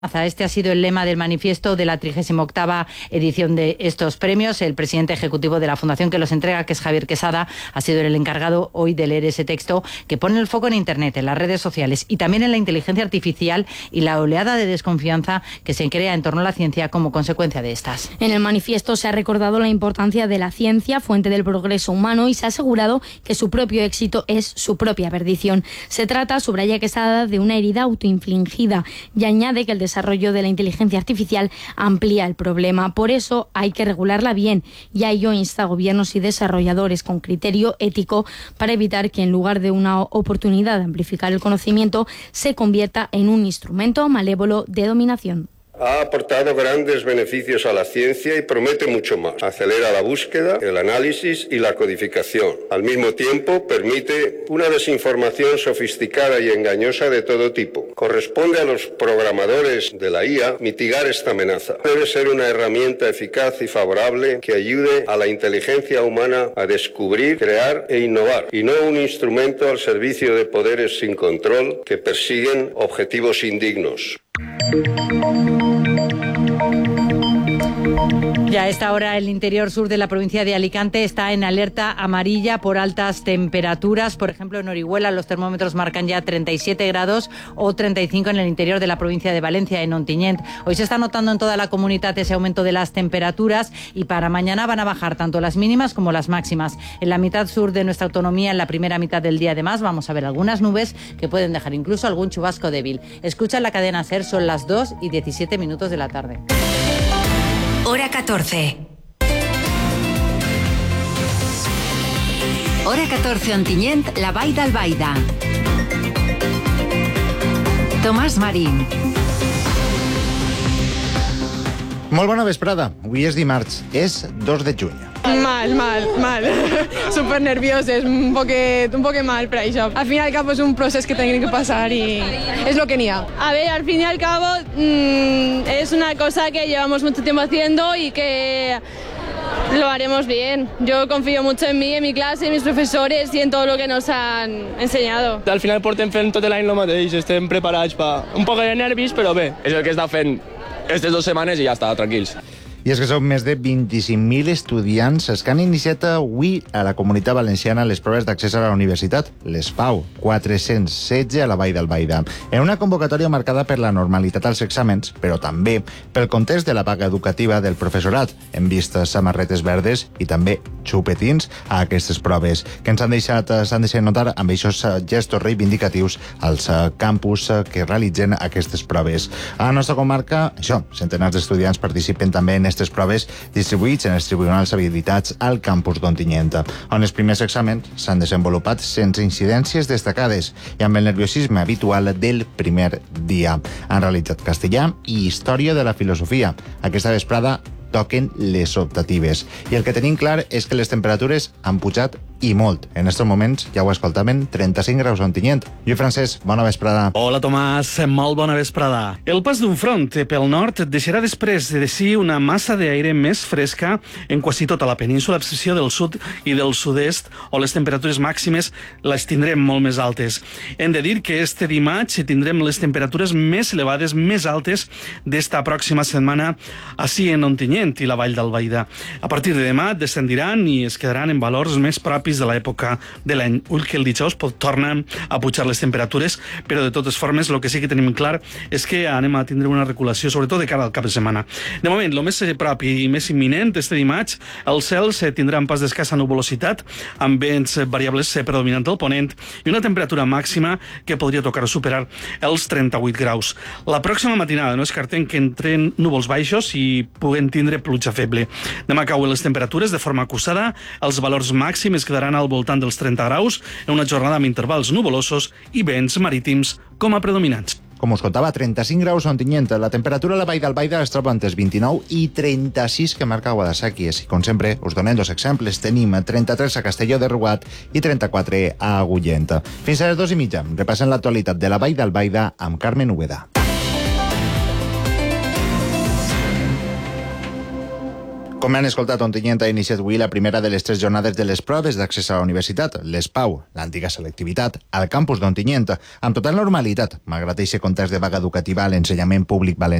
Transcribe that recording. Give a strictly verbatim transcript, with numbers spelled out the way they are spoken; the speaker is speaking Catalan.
Este ha sido el lema del manifiesto de la trigésima octava edición de estos premios. El presidente ejecutivo de la fundación que los entrega, que es Javier Quesada, ha sido el encargado hoy de leer ese texto que pone el foco en Internet, en las redes sociales y también en la inteligencia artificial y la oleada de desconfianza que se crea en torno a la ciencia como consecuencia de estas. En el manifiesto se ha recordado la importancia de la ciencia, fuente del progreso humano, y se ha asegurado que su propio éxito es su propia perdición. Se trata, subraya Quesada, de una herida autoinfligida y añade que el desarrollo de la inteligencia artificial amplía el problema. Por eso hay que regularla bien, y a ello insta a gobiernos y desarrolladores con criterio ético para evitar que en lugar de una oportunidad de amplificar el conocimiento se convierta en un instrumento malévolo de dominación. Ha aportado grandes beneficios a la ciencia y promete mucho más. Acelera la búsqueda, el análisis y la codificación. Al mismo tiempo, permite una desinformación sofisticada y engañosa de todo tipo. Corresponde a los programadores de la I A mitigar esta amenaza. Debe ser una herramienta eficaz y favorable que ayude a la inteligencia humana a descubrir, crear e innovar, y no un instrumento al servicio de poderes sin control que persiguen objetivos indignos. Ya a esta hora el interior sur de la provincia de Alicante está en alerta amarilla por altas temperaturas. Por ejemplo, en Orihuela los termómetros marcan ya treinta y siete grados o treinta y cinco en el interior de la provincia de Valencia, en Ontinyent. Hoy se está notando en toda la comunidad ese aumento de las temperaturas y para mañana van a bajar tanto las mínimas como las máximas. En la mitad sur de nuestra autonomía, en la primera mitad del día además, vamos a ver algunas nubes que pueden dejar incluso algún chubasco débil. Escucha la cadena SER, son las dos y diecisiete minutos de la tarde. Hora catorce. Hora catorce, Ontinyent, la Vall d'Albaida. Tomàs Marín. Molt bona vesprada. Avui és dimarts. És dos de juny. Mal, mal, mal. Súper nervioses, un poquet, un poquet mal per això. Al fin y al cabo es un procés que tiene que pasar y es lo que ni ha. A ver, al fin y al cabo mmm, es una cosa que llevamos mucho tiempo haciendo y que lo haremos bien. Yo confío mucho en mí, en mi clase, en mis profesores y en todo lo que nos han enseñado. Al final portem fent tot l'any el mateix, estem preparats per un poc de nervis, però bé, és el que està fent aquestes dues setmanes i ja està, tranquils. I és que són més de vint-i-cinc mil estudiants els que han iniciat avui a la Comunitat Valenciana les proves d'accés a la universitat, les PAU, quatre-cents setze a la Vall d'Albaida. En una convocatòria marcada per la normalitat als exàmens, però també pel context de la vaga educativa del professorat, en vistes samarretes verdes i també xupetins a aquestes proves, que ens han deixat, s'han deixat notar amb aquests gestos reivindicatius als campus que realitzen aquestes proves. A la nostra comarca, això, centenars d'estudiants participen també en aquestes proves distribuïts en els tribunals habilitats al campus d'Ontinyent, on els primers exàmens s'han desenvolupat sense incidències destacades i amb el nerviosisme habitual del primer dia. Han realitzat castellà i història de la filosofia. Aquesta vesprada toquen les optatives. I el que tenim clar és que les temperatures han pujat i molt. En aquests moments, ja ho escoltaven, trenta-cinc graus a Ontinyent. Lluís Francesc, bona vesprada. Hola, Tomàs, molt bona vesprada. El pas d'un front pel nord deixarà després de si una massa d'aire més fresca en quasi tota la península, a excepció del sud i del sud-est, on les temperatures màximes les tindrem molt més altes. Hem de dir que este dimarts tindrem les temperatures més elevades, més altes d'esta pròxima setmana així en Ontinyent i la Vall d'Albaida. A partir de demà descendiran i es quedaran en valors més propis de l'època de l'any. Ull que el dijous pot tornar a pujar les temperatures, però de totes formes el que sí que tenim clar és que anem a tindre una reculació, sobretot de cara al cap de setmana. De moment, el més propi i més imminent este dimarts, els cels tindran pas d'escassa nuvolositat, amb vents variables predominant del ponent i una temperatura màxima que podria tocar superar els trenta-vuit graus. La pròxima matinada no descartem que entren núvols baixos i puguen tindre pluja feble. Demà cauen les temperatures de forma acusada, els valors màxims quedaran al voltant dels trenta graus en una jornada amb intervals nuvolosos i vents marítims com a predominants. Com us contava, trenta-cinc graus a Ontinyent. La temperatura a la Vall d'Albaida es troba entre els vint-i-nou i trenta-sis que marca Guadasséquies. I com sempre, us donem dos exemples. Tenim trenta-tres a Castelló de Rugat i trenta-quatre a Agullent. Fins a les dues i mitja. Repassem l'actualitat de la Vall d'Albaida amb Carmen Úbeda. Com han escoltat, Ontinyent ha iniciat avui la primera de les tres jornades de les proves d'accés a la universitat, les PAU, l'antiga selectivitat, al campus d'Ontinyent, amb total normalitat, malgrat aquest context de vaga educativa a l'ensenyament públic valencià.